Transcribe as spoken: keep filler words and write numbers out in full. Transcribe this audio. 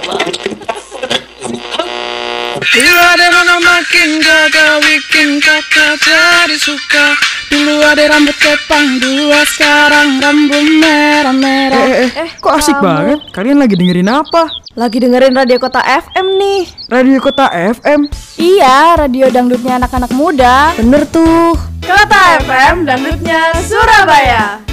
Dulu ada mana makin gagal bikin kakak jadi suka. Dulu ada rambut kepang dua, sekarang rambut merah-merah. Eh, eh, eh, kok asik kamu. banget? Kalian lagi dengerin apa? Lagi dengerin Radio Kota F M nih. Radio Kota F M? Iya, radio dangdutnya anak-anak muda. Bener tuh. Kota F M, dangdutnya Surabaya.